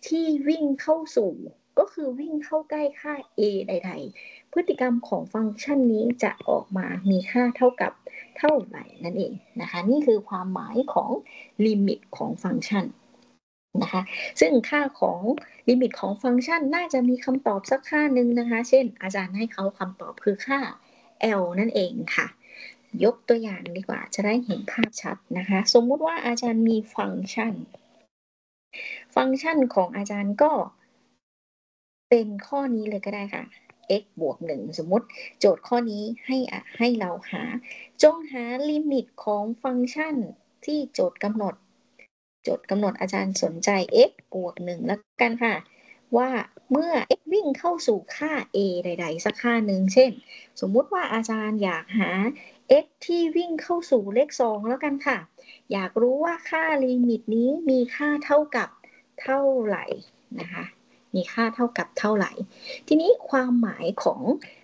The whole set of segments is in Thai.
ที่วิ่งเข้าสู่ก็คือวิ่งเข้าใกล้ค่า a ใดๆพฤติกรรมของฟังก์ชันนี้จะออกมามีค่าเท่ากับเท่าไหร่นั่นเองนะคะนี่คือความหมายของลิมิตของฟังก์ชันนะคะซึ่งค่าของลิมิตของฟังก์ชันน่าจะมีคำตอบสักค่าหนึ่งนะคะเช่นอาจารย์ให้เขาคำตอบคือค่า L นั่นเองค่ะยกตัวอย่างดีกว่าจะได้เห็นภาพชัดนะคะสมมุติว่าอาจารย์มีฟังก์ชันของอาจารย์ก็เป็นข้อนี้เลยก็ได้ค่ะ x บวก1สมมุติโจทย์ข้อนี้ให้เราจงหาลิมิตของฟังก์ชันที่โจทย์กำหนดอาจารย์สนใจ x บวก1แล้วกันค่ะว่าเมื่อ x วิ่งเข้าสู่ค่า a ใดๆสักค่าหนึ่งเช่นสมมุติว่าอาจารย์อยากหา x ที่วิ่งเข้าสู่เลข2แล้วกันค่ะอยากรู้ว่าค่าลิมิตนี้มีค่าเท่ากับเท่าไหร่นะคะมีค่าเท่ากับเท่าไหร่ทีนี้ความหมายของ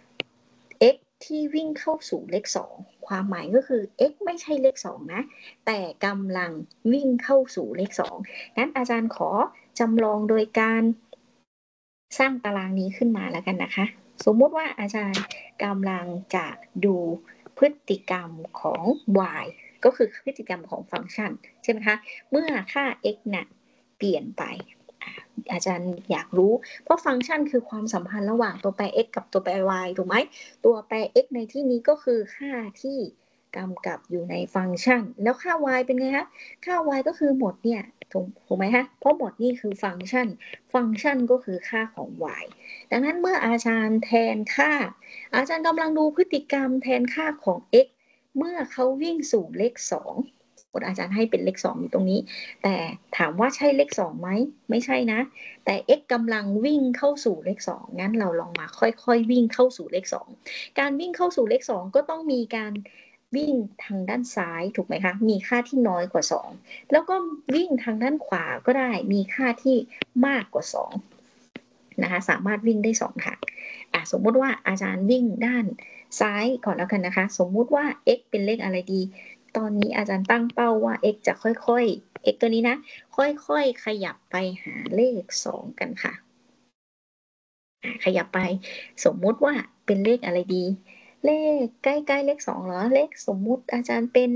x ที่วิ่งเข้าสู่เลข2ความหมายก็คือ x ไม่ใช่เลข2นะแต่กำลังวิ่งเข้าสู่เลข2งั้นอาจารย์ขอจำลองโดยการสร้างตารางนี้ขึ้นมาแล้วกันนะคะสมมุติว่าอาจารย์กำลังจะดูพฤติกรรมของ y ก็คือพฤติกรรมของฟังก์ชันใช่ไหมคะเมื่อค่า x น่ะเปลี่ยนไปอาจารย์อยากรู้เพราะฟังก์ชันคือความสัมพันธ์ระหว่างตัวแปร x กับตัวแปร y ถูกไหมตัวแปร x ในที่นี้ก็คือค่าที่กำกับอยู่ในฟังก์ชันแล้วค่า y เป็นไงคะค่า y ก็คือหมดเนี่ยถูกไหมคะเพราะหมดนี่คือฟังก์ชันก็คือค่าของ y ดังนั้นเมื่ออาจารย์แทนค่าอาจารย์กำลังดูพฤติกรรมแทนค่าของ x เมื่อเขาวิ่งสู่เลข2อาจารย์ให้เป็นเลข2อยู่ตรงนี้แต่ถามว่าใช่เลข2ไหมไม่ใช่นะแต่ x กำลังวิ่งเข้าสู่เลข2งั้นเราลองมาค่อยๆวิ่งเข้าสู่เลข2การวิ่งเข้าสู่เลข2ก็ต้องมีการวิ่งทางด้านซ้ายถูกไหมคะมีค่าที่น้อยกว่า2แล้วก็วิ่งทางด้านขวาก็ได้มีค่าที่มากกว่า2นะคะสามารถวิ่งได้2ทางสมมุติว่าอาจารย์วิ่งด้านซ้ายก่อนแล้วกันนะคะสมมุติว่า x เป็นเลขอะไรดีตอนนี้อาจารย์ตั้งเป้าว่า x จะค่อยๆ x ตัวนี้นะค่อยๆขยับไปหาเลข2กันค่ะขยับไปสมมุติว่าเป็นเลขอะไรดีเลขใกล้ๆเลข2เหรอเลขสมมุติอาจารย์เป็น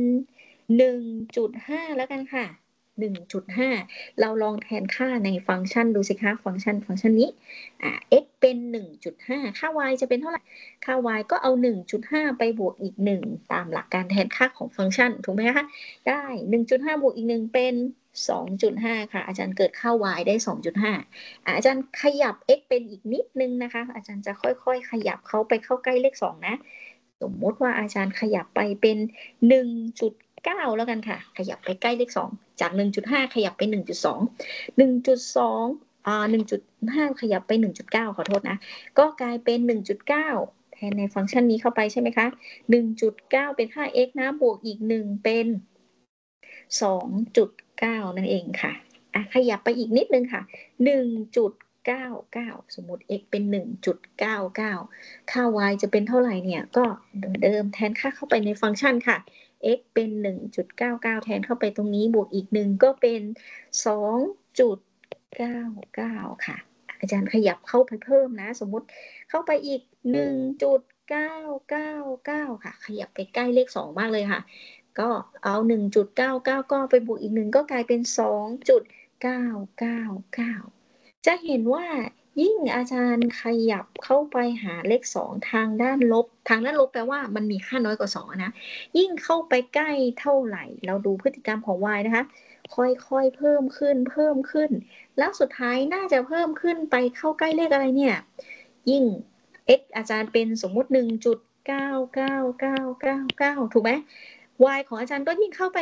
1.5 แล้วกันค่ะ 1.5 เราลองแทนค่าในฟังก์ชันดูสิคะฟังก์ชันนี้x เป็น 1.5 ค่า y จะเป็นเท่าไหร่ค่า y ก็เอา 1.5 ไปบวกอีก1ตามหลักการแทนค่าของฟังก์ชันถูกไหมคะได้ 1.5 บวกอีก1เป็น 2.5 ค่ะอาจารย์เกิดค่า y ได้ 2.5 อาจารย์ขยับ x เป็นอีกนิดนึงนะคะอาจารย์จะค่อยๆขยับเขาไปเข้าใกล้เลข2นะสมมติว่าอาจารย์ขยับไปเป็น 1.9 แล้วกันค่ะขยับไปใกล้เลข2จาก 1.5 ขยับไป 1.2 1.2 1.5 ขยับไป 1.9 ขอโทษนะก็กลายเป็น 1.9 แทนในฟังก์ชันนี้เข้าไปใช่ไหมคะ 1.9 เป็นค่า x นะบวกอีก1เป็น 2.9 นั่นเองค่ะขยับไปอีกนิดนึงค่ะ 1.99 สมมติ x เป็น 1.99 ค่า y จะเป็นเท่าไหร่เนี่ยก็เดิมแทนค่าเข้าไปในฟังก์ชันค่ะ x เป็น 1.99 แทนเข้าไปตรงนี้บวกอีก1ก็เป็น 2.99 ค่ะอาจารย์ขยับเข้าไปเพิ่มนะสมมติเข้าไปอีก 1.999 ค่ะขยับไปใกล้เลข2มากเลยค่ะก็เอา 1.99 ก็ไปบวกอีก1ก็กลายเป็น 2.999 จะเห็นว่ายิ่งอาจารย์ขยับเข้าไปหาเลข2ทางด้านลบแปลว่ามันมีค่าน้อยกว่า2นะยิ่งเข้าไปใกล้เท่าไหร่เราดูพฤติกรรมของ y นะคะค่อยๆเพิ่มขึ้นแล้วสุดท้ายน่าจะเพิ่มขึ้นไปเข้าใกล้เลขอะไรเนี่ยยิ่ง x อาจารย์เป็นสมมุติ 1.99999 ถูกไหม y ของอาจารย์ก็ยิ่งเข้าไป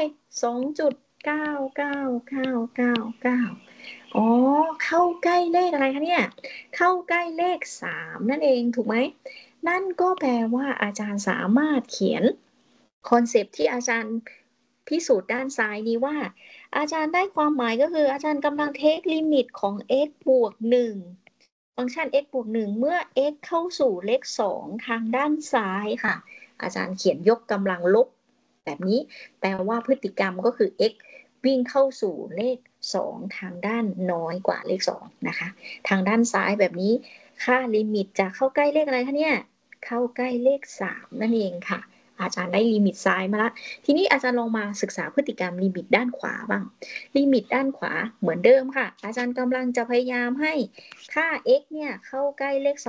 2.99999 อ๋อเข้าใกล้เลขอะไรคะเนี่ยเข้าใกล้เลข3นั่นเองถูกไหมนั่นก็แปลว่าอาจารย์สามารถเขียนคอนเซปต์ที่อาจารย์พิสูจน์ด้านซ้ายนี้ว่าอาจารย์ได้ความหมายก็คืออาจารย์กำลังเทคลิมิตของ x บวก1ฟังก์ชัน x บวก1เมื่อ x เข้าสู่เลข2ทางด้านซ้ายค่ะอาจารย์เขียนยกกำลังลบแบบนี้แปลว่าพฤติกรรมก็คือ x วิ่งเข้าสู่เลข 2 ทางด้านน้อยกว่าเลข2นะคะทางด้านซ้ายแบบนี้ค่าลิมิตจะเข้าใกล้เลขอะไรคะเนี่ยเข้าใกล้เลข3นั่นเองค่ะอาจารย์ได้ลิมิตซ้ายมาแล้วทีนี้อาจารย์ลองมาศึกษาพฤติกรรมลิมิตด้านขวาบ้างลิมิตด้านขวาเหมือนเดิมค่ะอาจารย์กำลังจะพยายามให้ค่า x เนี่ยเข้าใกล้เลข